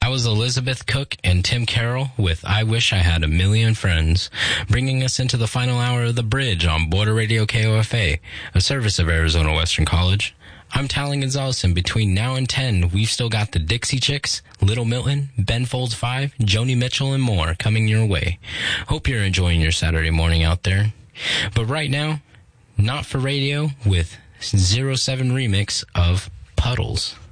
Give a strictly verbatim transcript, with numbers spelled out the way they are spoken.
That was Elizabeth Cook and Tim Carroll with I Wish I Had a Million Friends, bringing us into the final hour of The Bridge on Border Radio K O F A, a service of Arizona Western College. I'm Talon Gonzalez, and between now and ten, we've still got the Dixie Chicks, Little Milton, Ben Folds five, Joni Mitchell, and more coming your way. Hope you're enjoying your Saturday morning out there. But right now, Not for Radio with zero seven remix of Puddles.